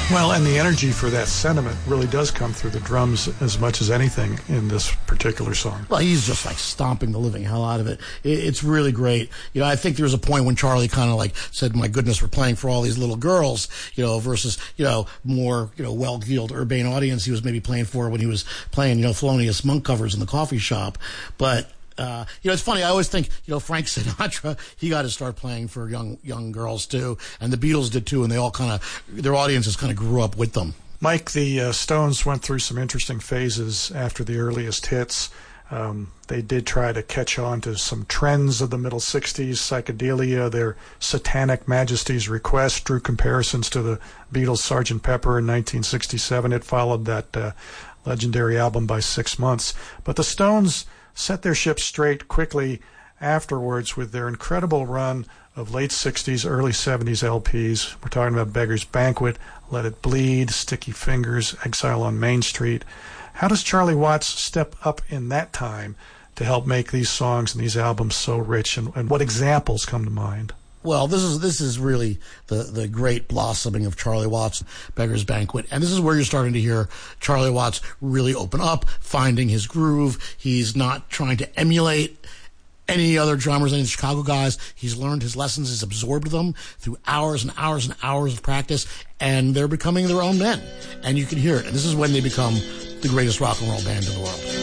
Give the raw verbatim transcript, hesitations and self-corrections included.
Well, and the energy for that sentiment really does come through the drums as much as anything in this particular song. Well, he's just like stomping the living hell out of it. it it's really great. You know, I think there was a point when Charlie kind of like said, my goodness, we're playing for all these little girls, you know, versus, you know, more, you know, well-heeled urbane audience he was maybe playing for when he was playing, you know, Thelonious Monk covers in the coffee shop. But Uh, you know, it's funny. I always think, you know, Frank Sinatra, he got to start playing for young young girls too, and the Beatles did too, and they all kind of, their audiences kind of grew up with them. Mike, the uh, Stones went through some interesting phases after the earliest hits. Um, they did try to catch on to some trends of the middle sixties, psychedelia. Their Satanic Majesty's Request drew comparisons to the Beatles' Sergeant Pepper in nineteen sixty-seven. It followed that uh, legendary album by six months. But the Stones set their ship straight quickly afterwards with their incredible run of late sixties, early seventies L Ps. We're talking about Beggar's Banquet, Let It Bleed, Sticky Fingers, Exile on Main Street. How does Charlie Watts step up in that time to help make these songs and these albums so rich, and, and what examples come to mind? Well, this is this is really the, the great blossoming of Charlie Watts' Beggar's Banquet. And this is where you're starting to hear Charlie Watts really open up, finding his groove. He's not trying to emulate any other drummers, any of the Chicago guys. He's learned his lessons, he's absorbed them through hours and hours and hours of practice, and they're becoming their own men. And you can hear it. And this is when they become the greatest rock and roll band in the world.